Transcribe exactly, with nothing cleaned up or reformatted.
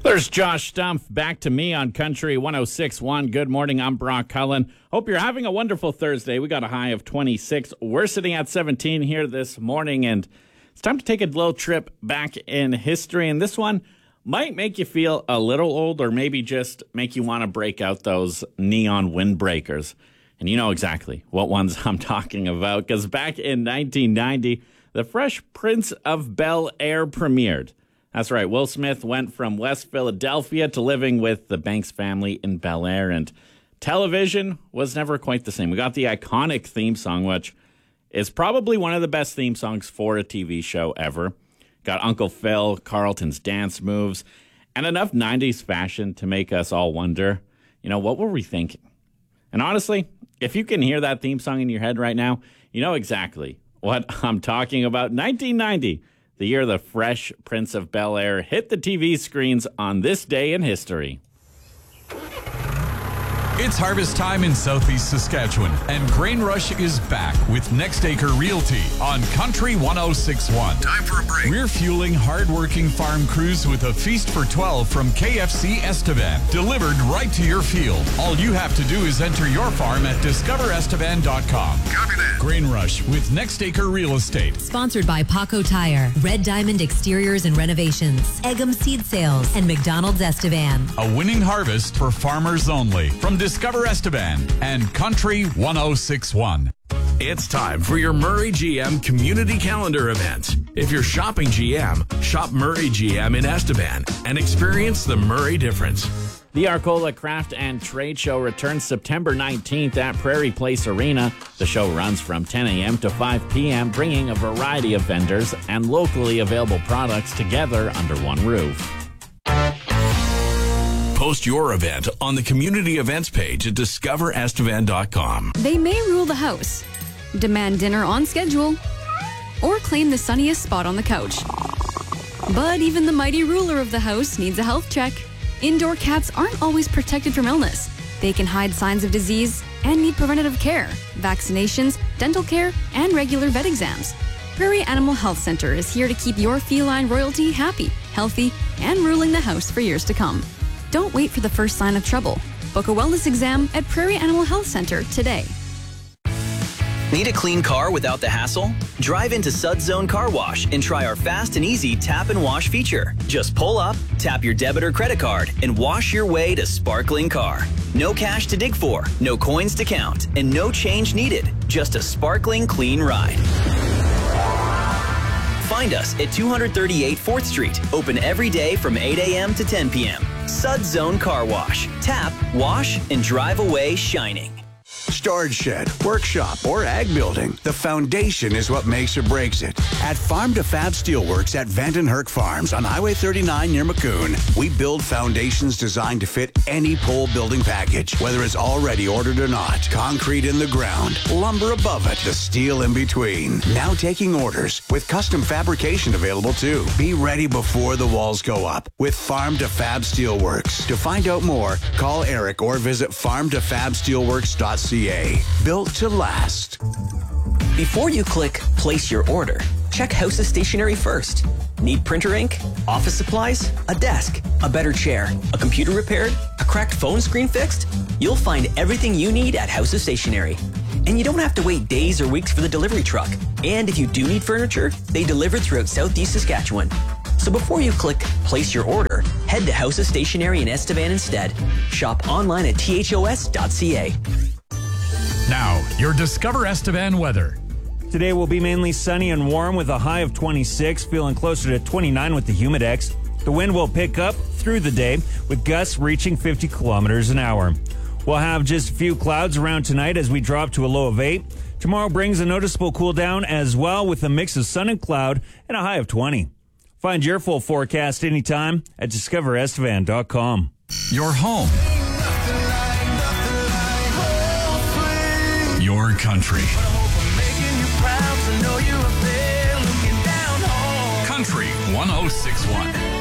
There's Josh Stumpf back to me on Country one oh six point one. Good morning, I'm Brock Cullen. Hope you're having a wonderful Thursday. We got a high of twenty-six. We're sitting at seventeen here this morning, and it's time to take a little trip back in history. And this one might make you feel a little old, or maybe just make you want to break out those neon windbreakers. And you know exactly what ones I'm talking about, because back in nineteen ninety, The Fresh Prince of Bel-Air premiered. That's right. Will Smith went from West Philadelphia to living with the Banks family in Bel Air, and television was never quite the same. We got the iconic theme song, which is probably one of the best theme songs for a T V show ever. Got Uncle Phil, Carlton's dance moves, and enough nineties fashion to make us all wonder, you know, what were we thinking? And honestly, if you can hear that theme song in your head right now, you know exactly what I'm talking about. nineteen ninety. The year The Fresh Prince of Bel-Air hit the T V screens on this day in history. It's harvest time in southeast Saskatchewan, and Grain Rush is back with Next Acre Realty on Country one oh six point one. Time for a break. We're fueling hard-working farm crews with a feast for twelve from K F C Estevan, delivered right to your field. All you have to do is enter your farm at discover estevan dot com. Copy that. Grain Rush with Next Acre Real Estate. Sponsored by Paco Tire, Red Diamond Exteriors and Renovations, Eggum Seed Sales, and McDonald's Estevan. A winning harvest for farmers only. From Discover Estevan and Country one oh six point one. It's time for your Murray G M Community Calendar event. If you're shopping G M, shop Murray G M in Estevan and experience the Murray difference. The Arcola Craft and Trade Show returns September nineteenth at Prairie Place Arena. The show runs from ten a.m. to five p.m., bringing a variety of vendors and locally available products together under one roof. Post your event on the community events page at discover estevan dot com. They may rule the house, demand dinner on schedule, or claim the sunniest spot on the couch. But even the mighty ruler of the house needs a health check. Indoor cats aren't always protected from illness. They can hide signs of disease and need preventative care, vaccinations, dental care, and regular vet exams. Prairie Animal Health Center is here to keep your feline royalty happy, healthy, and ruling the house for years to come. Don't wait for the first sign of trouble. Book a wellness exam at Prairie Animal Health Center today. Need a clean car without the hassle? Drive into Sud Zone Car Wash and try our fast and easy tap and wash feature. Just pull up, tap your debit or credit card, and wash your way to sparkling car. No cash to dig for, no coins to count, and no change needed. Just a sparkling clean ride. Find us at two thirty-eight fourth Street, open every day from eight a.m. to ten p.m. Sud Zone Car Wash. Tap, wash, and drive away shining. Storage shed, workshop, or ag building, the foundation is what makes or breaks it. At Farm to Fab Steelworks at Vandenherk Farms on Highway thirty-nine near Maccoon, we build foundations designed to fit any pole building package, whether it's already ordered or not. Concrete in the ground, lumber above it, the steel in between. Now taking orders with custom fabrication available too. Be ready before the walls go up with Farm to Fab Steelworks. To find out more, call Eric or visit farm to fab steelworks dot c a. Built to last. Before you click place your order, check House's Stationery first. Need printer ink, office supplies, a desk, a better chair, a computer repaired, a cracked phone screen fixed? You'll find everything you need at House's Stationery. And you don't have to wait days or weeks for the delivery truck. And if you do need furniture, they deliver throughout southeast Saskatchewan. So before you click place your order, head to House's Stationery in Estevan instead. Shop online at T H O S dot c a. Now, your Discover Estevan weather. Today will be mainly sunny and warm with a high of twenty-six, feeling closer to twenty-nine with the Humidex. The wind will pick up through the day with gusts reaching fifty kilometers an hour. We'll have just a few clouds around tonight as we drop to a low of eight. Tomorrow brings a noticeable cool down as well with a mix of sun and cloud and a high of twenty. Find your full forecast anytime at discover estevan dot com. Your home. Your country. Country one oh six point one.